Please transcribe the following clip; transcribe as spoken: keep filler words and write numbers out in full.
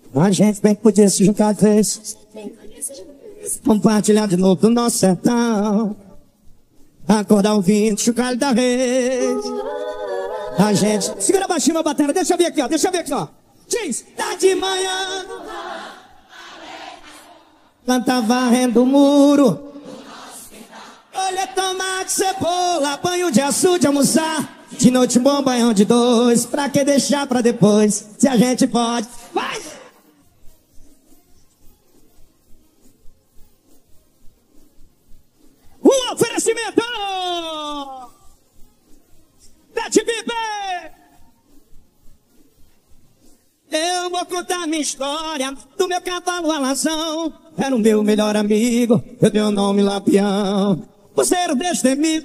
A gente bem podia se juntar de vez, compartilhar de novo do nosso sertão, acordar ouvindo chocalho da rede. A gente... Segura baixinho a bateria, deixa eu ver aqui, ó, deixa eu ver aqui, ó. Diz, tá de manhã, planta varrendo o muro, olha tomate, cebola, banho de açude, almoçar. De noite bom, banhão de dois, pra que deixar pra depois, se a gente pode. Vai! Um oferecimento da T V B. Eu vou contar minha história do meu cavalo alazão. Era o meu melhor amigo, eu dei o nome Lampião. Você era o destemido.